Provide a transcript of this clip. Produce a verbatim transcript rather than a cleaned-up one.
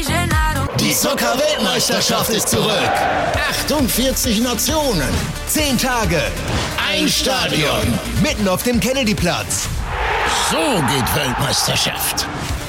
Die Zucker-Weltmeisterschaft ist zurück. achtundvierzig Nationen. zehn Tage. Ein Stadion. Mitten auf dem Kennedy-Platz. So geht Weltmeisterschaft.